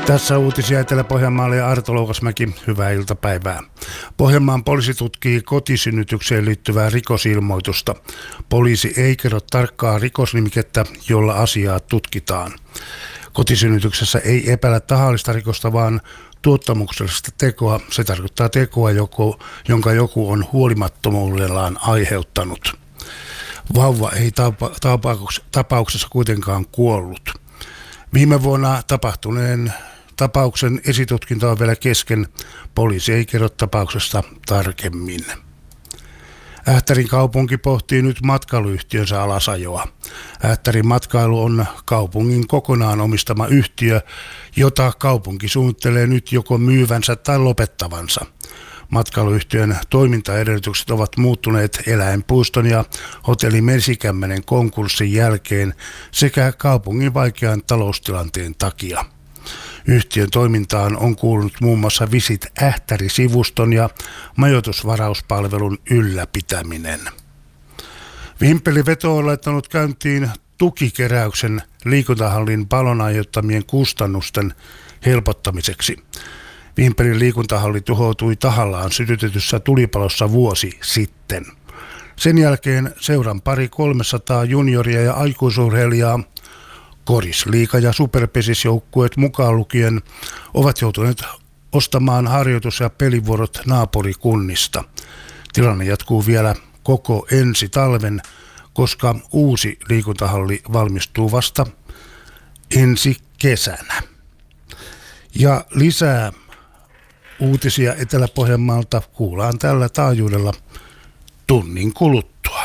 Tässä uutisia Etelä-Pohjanmaalle ja Arto Loukasmäki. Hyvää iltapäivää. Pohjanmaan poliisi tutkii kotisynnytykseen liittyvää rikosilmoitusta. Poliisi ei kerro tarkkaa rikosnimikettä, jolla asiaa tutkitaan. Kotisynnytyksessä ei epäillä tahallista rikosta, vaan tuottamuksellista tekoa. Se tarkoittaa tekoa, jonka joku on huolimattomuudellaan aiheuttanut. Vauva ei tapauksessa kuitenkaan kuollut. Viime vuonna tapahtuneen tapauksen esitutkinta on vielä kesken. Poliisi ei kerro tapauksesta tarkemmin. Ähtärin kaupunki pohtii nyt matkailuyhtiönsä alasajoa. Ähtärin matkailu on kaupungin kokonaan omistama yhtiö, jota kaupunki suunnittelee nyt joko myyvänsä tai lopettavansa. Matkailuyhtiön toimintaedellytykset ovat muuttuneet eläinpuiston ja hotelli Mesikämmenen konkurssin jälkeen sekä kaupungin vaikean taloustilanteen takia. Yhtiön toimintaan on kuulunut muun muassa Visit Ähtäri-sivuston ja majoitusvarauspalvelun ylläpitäminen. Vimpeliveto on laittanut käyntiin tukikeräyksen liikuntahallin palon aiheuttamien kustannusten helpottamiseksi. Vimpelin liikuntahalli tuhoutui tahallaan sytytetyssä tulipalossa vuosi sitten. Sen jälkeen seuran 300 junioria ja aikuisurheilijaa, korisliiga- ja superpesisjoukkueet mukaan lukien, ovat joutuneet ostamaan harjoitus- ja pelivuorot naapurikunnista. Tilanne jatkuu vielä koko ensi talven, koska uusi liikuntahalli valmistuu vasta ensi kesänä. Ja lisää uutisia Etelä-Pohjanmaalta kuullaan tällä taajuudella tunnin kuluttua.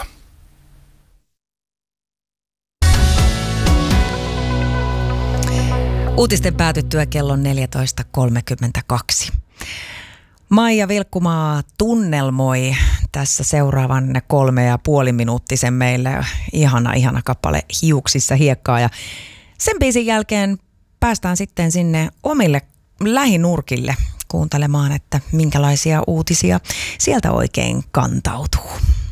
Uutisten päätyttyä kello 14.32. Maija Vilkkumaa tunnelmoi tässä seuraavan 3,5-minuuttisen meille ihana kappale Hiuksissa hiekkaa. Ja sen biisin jälkeen päästään sitten sinne omille lähinurkille kuuntelemaan, että minkälaisia uutisia sieltä oikein kantautuu.